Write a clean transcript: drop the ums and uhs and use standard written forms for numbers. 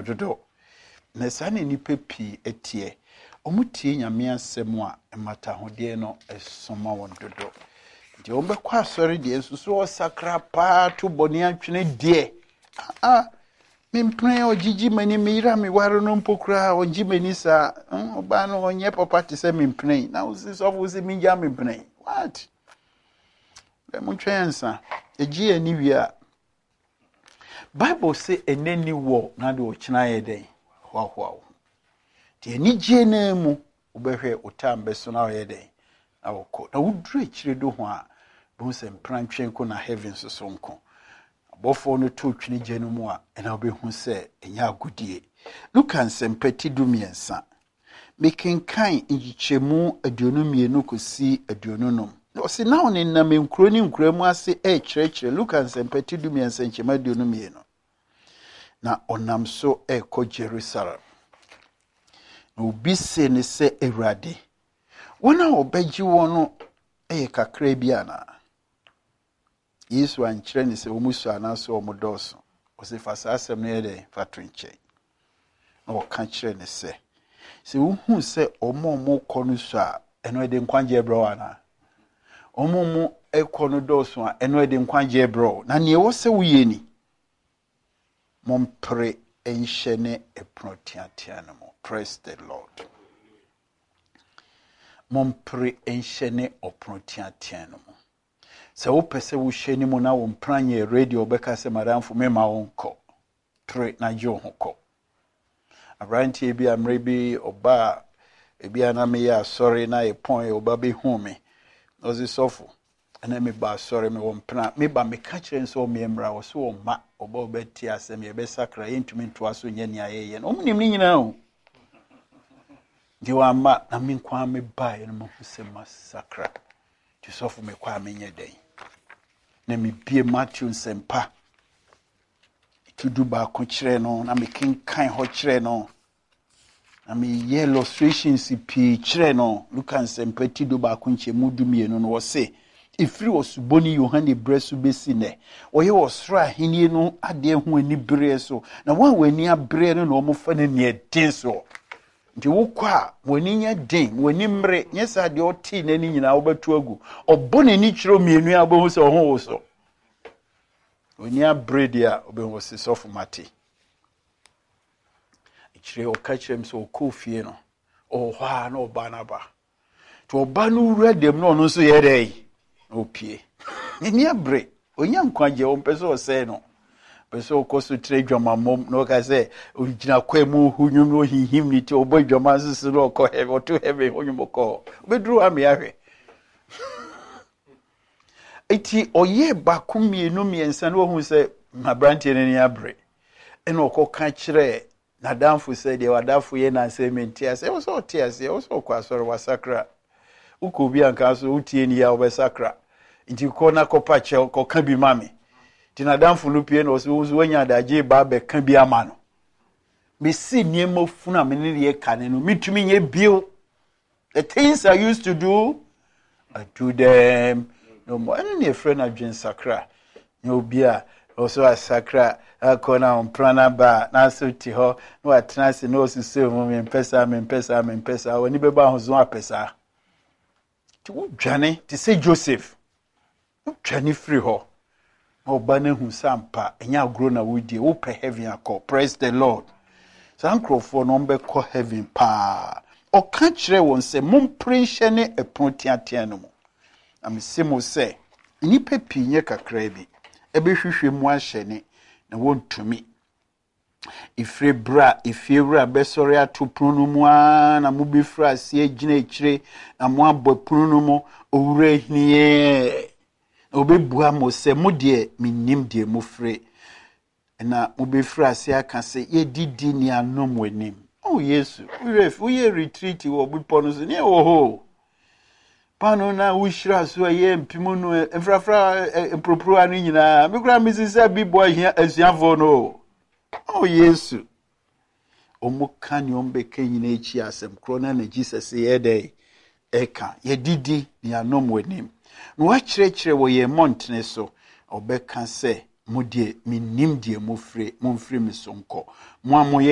dodo na sane nipa pi etie omutie nyame asem a emata hode no esoma won dodo de ombekwa asori de ensusu osakra pa to boni atwene de mimpre ojiji mani mira mi waro no mpokra oji mani sa oba no onye papa te se mimpre na usi so usi minja mimpre what le muntwensa eji ani wia Bible say eneni wo na de ochina yeden hwa de ni je na mu obehwe otambe so na yeden na woko na wudure kire do ho a bo se mpranatwen ko na heaven so nko abofo no to twini je no mu a na obehu se enya agudie Luka nsempati dumiensa mekenkan ngichemu aduonumienu kosi aduonunum o se na one na menkro ni nkramu ase kyerɛkyerɛ Luka nsempati dumiensa nchema aduonumienu na onam so ko Jerusalem na obi se ne se Awurade wona obegyi wono kakra bi ana Yesu ankyerɛ ne se omusu anaso omudoso o se fasa asɛm ne yɛde fatwenche na ɔka kyerɛ ne se wohu se omomo kɔno so a ɛno de nkwagye bro ana omomo ekono doso a ɛno de nkwagye bro na ne wo se woyɛ ni mompre enhyene eprotiatia no mo praise the Lord mompre enhyene oprotiatia no mo se wo pese wo hyeni mo na wo mpranye radio beka se madamfo mema wonko pre na jo hoko abranti ebi amrebi oba ebi aname ya sorry na e pon oba be hu me ozi sofo ana me ba sorry me wo mpra me ba me ka kire nso me mra wo so wo ma oba obeti asem ye be sakra yentumi ntoa so nya ni ayeye no omnim ni nyina o di wa ma na me kwa me ba ye no mo se masakra ti sofo me kwa me nya den na me bie Matthew nsempa tudu ba ko kire no na me kenkan ho kire no na me ye illustrations pi kire no Luka nsempa tudu ba ko nchemu dumienu no wo se ifiri osuboni Yohane bresu besi ne oye osra henie no ade hu ani bere so na wan wani abre no na omofa ne ne den so nti wokwa wani nya den wani mre nyesa de oti na ni nyina wobatu agu obone ni kiro mienu abohu se oho wo so wani abre dia obehu se sofu mate ikire okachrem so okofie no ohwa na obana ba to obanu redem no no so yedei opie ni abre onya nkwaje o mpese o se no pese o koso tredwama mom no ka se origina kwemu hunwum no hihim ni ti obodwama sisi no ko heaven to heaven hunwum ko bedru ame ahwe eti oye bakumienu miensa no hu se mabrantie ni abre eno ko ka kire na danfo se de wadafo ye na sementi ase wo so tiase wo so kwa soro wasakra uko bi anka so utie ni ya obesakra nti ko na ko pache ko ka bi mame ti na danfo no pie no so wanya adaje ba be ka bi ama no me si niemo funa me ne ye kane no mitumi nye bio the things I used to do I do them no more any friend adwen sakra no bia also asakra akona on prana ba na so ti ho no atnase no osise mu me mpesa woni beba ho zo apesa ti wo dwane ti say Joseph wo dwane free ho oba na hu sampa enya agro na wodie wo pe heaven akọ praise the Lord sankrofo no mbe kọ heaven pa o ka kire won se momprenhye ne epontiatia no mo amsemo se nipa pinye kakra bi ebehwehwe mu ahyene na wontumi ifrebra besori atopunu mu na mubifra asie gina ekire na mo abopunu no mo owure hnie obebua mo se mo de minim de mo fre na mubifra asie aka se yedidi ni anom wanim oh Yesu we retreat wo bipono so ne oho pano na wishira so ye mpimo no efrafra empropro anu nyina mikura misisa bibo ahia asuafo no oh Yesu omuka ni ombeke nyina echi asem krona na Jesus ye dey eka ye didi ni anom wanim no wa kyerɛkyerɛ wo ye montene so obeka se modie minim die mofre momfre misonko mo